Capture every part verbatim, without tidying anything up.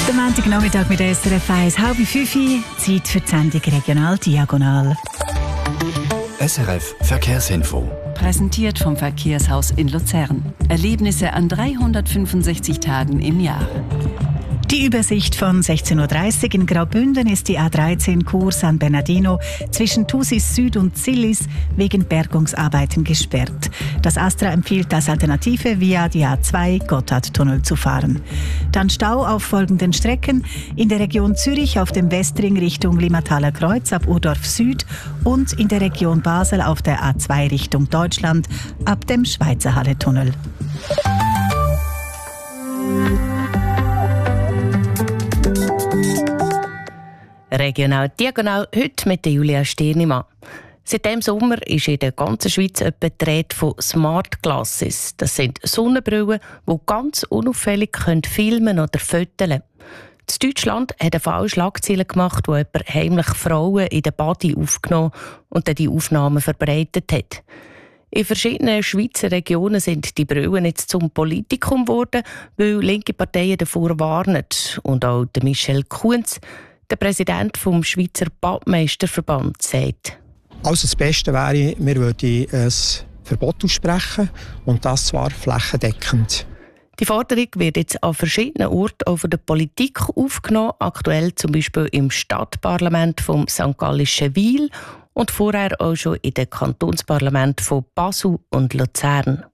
Der Montagnachmittag mit S R F eins, halb fünf Uhr, Zeit für die Sendung Regional Diagonal. S R F Verkehrsinfo. Präsentiert vom Verkehrshaus in Luzern. Erlebnisse an dreihundertfünfundsechzig Tagen im Jahr. Die Übersicht von sechzehn Uhr dreißig in Graubünden ist die A dreizehn Chur San Bernardino zwischen Thusis Süd und Zillis wegen Bergungsarbeiten gesperrt. Das Astra empfiehlt als Alternative via die A zwei Gotthardtunnel zu fahren. Dann Stau auf folgenden Strecken: in der Region Zürich auf dem Westring Richtung Limataler Kreuz ab Urdorf Süd und in der Region Basel auf der A zwei Richtung Deutschland ab dem Schweizerhalle-Tunnel. Regional Diagonal, heute mit Julia Stirnimann. Seit dem Sommer ist in der ganzen Schweiz etwa die Rede von Smart Glasses. Das sind Sonnenbrillen, die ganz unauffällig filmen oder fotografieren können. In Deutschland hat ein Fall Schlagzeilen gemacht, wo jemand heimlich Frauen in den Body aufgenommen und dann die Aufnahmen verbreitet hat. In verschiedenen Schweizer Regionen sind die Brillen jetzt zum Politikum geworden, weil linke Parteien davor warnen. Und auch der Michel Kunz, der Präsident des Schweizer Badmeisterverbands, sagt: Also das Beste wäre, wir würden ein Verbot aussprechen, und das zwar flächendeckend. Die Forderung wird jetzt an verschiedenen Orten auch von der Politik aufgenommen, aktuell zum Beispiel im Stadtparlament vom Sankt Gallischen Wil und vorher auch schon in den Kantonsparlamenten von Basel und Luzern.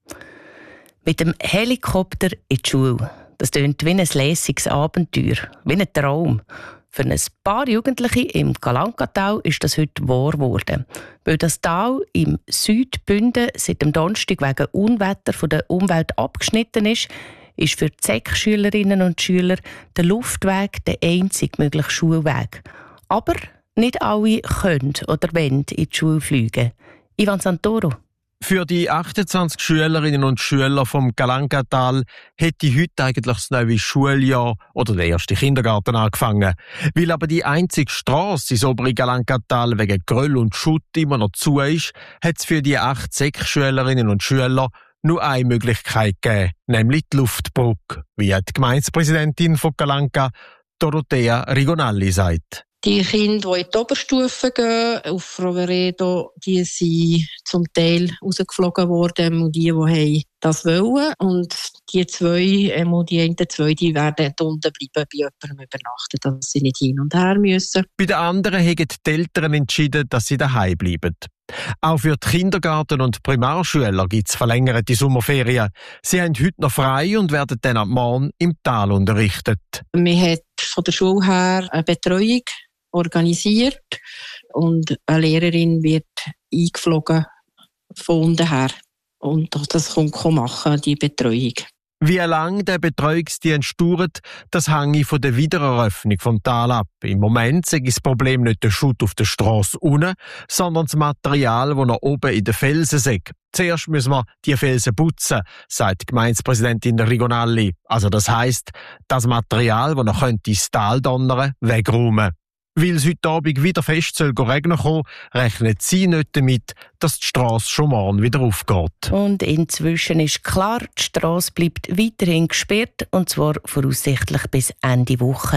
Mit dem Helikopter in die Schule. Das klingt wie ein lässiges Abenteuer, wie ein Traum. Für ein paar Jugendliche im Galankatal ist das heute wahr geworden. Weil das Tal im Südbünden seit dem Donnerstag wegen Unwetter von der Umwelt abgeschnitten ist, ist für die S E C-Schülerinnen und Schüler der Luftweg der einzige mögliche Schulweg. Aber nicht alle können oder wollen in die Schule fliegen. Ivan Santoro. Für die achtundzwanzig Schülerinnen und Schüler vom Galankatal hätte heute eigentlich das neue Schuljahr oder der erste Kindergarten angefangen. Weil aber die einzige Strasse ins obere Galankatal wegen Geröll und Schutt immer noch zu ist, hat es für die acht S E C-Schülerinnen und Schüler nur eine Möglichkeit gegeben, nämlich die Luftbrücke, wie die Gemeindepräsidentin von Galanka, Dorothea Rigonalli, sagt. Die Kinder, die in die Oberstufe gehen, auf Roveredo, die sind zum Teil rausgeflogen worden, und die, die das wollen. Und die zwei, die einen zwei, die werden unten bleiben, bei jemandem übernachten, dass sie nicht hin und her müssen. Bei den anderen haben die Eltern entschieden, dass sie daheim bleiben. Auch für die Kindergarten- und Primarschüler gibt es verlängerte Sommerferien. Sie haben heute noch frei und werden dann ab morgen im Tal unterrichtet. Wir haben von der Schule her eine Betreuung organisiert und eine Lehrerin wird eingeflogen von unten her. Und das kommt machen, die Betreuung. Wie lange der Betreuungsdienst dauert, das hängt von der Wiedereröffnung vom Tal ab. Im Moment ist das Problem nicht der Schutt auf der Strasse unten, sondern das Material, das noch oben in den Felsen ist. Zuerst müssen wir die Felsen putzen, sagt die Gemeindepräsidentin Rigonalli. Also das heisst, das Material, das noch ins Tal donnern, wegräumen. Weil es heute Abend wieder fest soll regnen kommen, rechnet sie nicht damit, dass die Strasse schon morgen wieder aufgeht. Und inzwischen ist klar, die Strasse bleibt weiterhin gesperrt, und zwar voraussichtlich bis Ende Woche.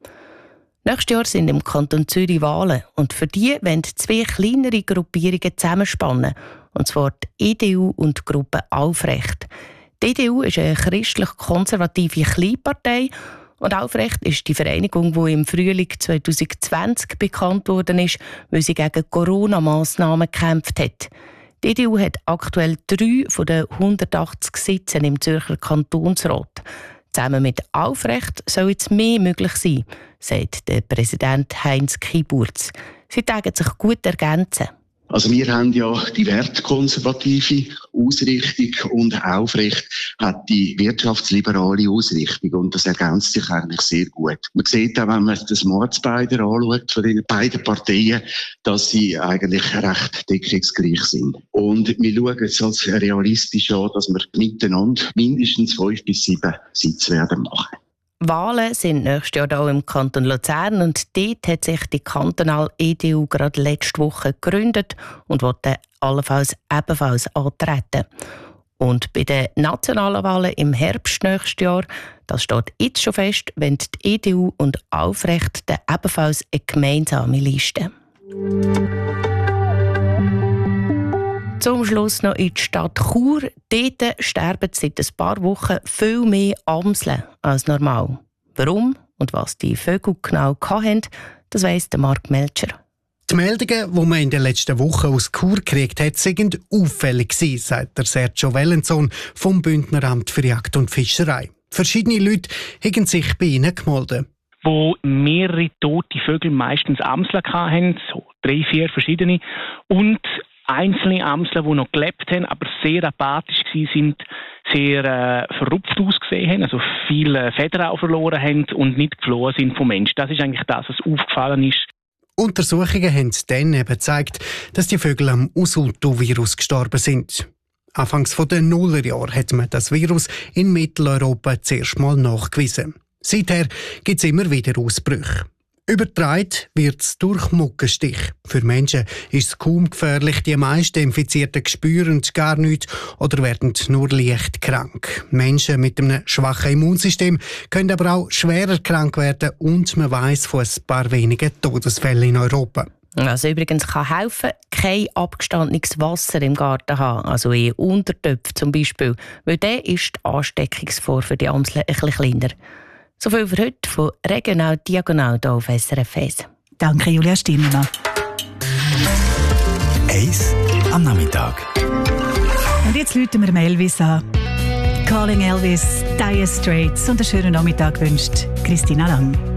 Nächstes Jahr sind im Kanton Zürich Wahlen, und für die wollen zwei kleinere Gruppierungen zusammenspannen, und zwar die E D U und die Gruppe Aufrecht. Die E D U ist eine christlich-konservative Kleinpartei, und Aufrecht ist die Vereinigung, die im Frühling zwanzig zwanzig bekannt worden ist, weil sie gegen Corona-Massnahmen gekämpft hat. Die E D U hat aktuell drei von den hundertachtzig Sitzen im Zürcher Kantonsrat. Zusammen mit Aufrecht soll jetzt mehr möglich sein, sagt der Präsident Heinz Kiburz. Sie tagen sich gut ergänzen. Also wir haben ja die wertkonservative Ausrichtung und Aufrecht hat die wirtschaftsliberale Ausrichtung, und das ergänzt sich eigentlich sehr gut. Man sieht auch, wenn man das Mordsbeider anschaut von den beiden Parteien, dass sie eigentlich recht deckungsgleich sind. Und wir schauen jetzt als realistisch an, dass wir miteinander mindestens fünf bis sieben Sitze werden machen. Wahlen sind nächstes Jahr hier im Kanton Luzern, und dort hat sich die kantonale E D U gerade letzte Woche gegründet und will allenfalls ebenfalls antreten. Und bei den nationalen Wahlen im Herbst nächstes Jahr, das steht jetzt schon fest, wollen die E D U und Aufrecht dann ebenfalls eine gemeinsame Liste. Zum Schluss noch in die Stadt Chur. Dort sterben seit ein paar Wochen viel mehr Amseln als normal. Warum und was die Vögel genau hatten, das weiss Marc Melcher. Die Meldungen, die man in den letzten Wochen aus Chur gekriegt hat, sind auffällig gewesen, sagt der Sergio Wellensohn vom Bündneramt für Jagd und Fischerei. Verschiedene Leute haben sich bei ihnen gemeldet. Wo mehrere tote Vögel, meistens Amseln hatten, so drei, vier verschiedene, und einzelne Amseln, die noch gelebt haben, aber sehr apathisch waren, sehr äh, verrupft ausgesehen haben, also viele Federn auch verloren haben und nicht geflohen sind vom Menschen. Das ist eigentlich das, was aufgefallen ist. Untersuchungen haben dann eben gezeigt, dass die Vögel am Usultu-Virus gestorben sind. Anfangs der Nullerjahre hat man das Virus in Mitteleuropa zuerst mal nachgewiesen. Seither gibt es immer wieder Ausbrüche. Übertragen wird es durch Mückenstich. Für Menschen ist es kaum gefährlich. Die meisten Infizierten spüren gar nichts oder werden nur leicht krank. Menschen mit einem schwachen Immunsystem können aber auch schwerer krank werden und man weiss von ein paar wenigen Todesfällen in Europa. Also übrigens kann helfen, kein abgestandenes Wasser im Garten haben, also in Untertöpfen zum Beispiel, weil dann ist die Ansteckungsgefahr für die Amseln ein bisschen kleiner. So viel für heute von Regional Diagonal hier auf S R F eins. Danke, Julia Stimmer. Eins am Nachmittag. Und jetzt läuten wir Elvis an. Calling Elvis, Dire Straits und einen schönen Nachmittag wünscht Christina Lang.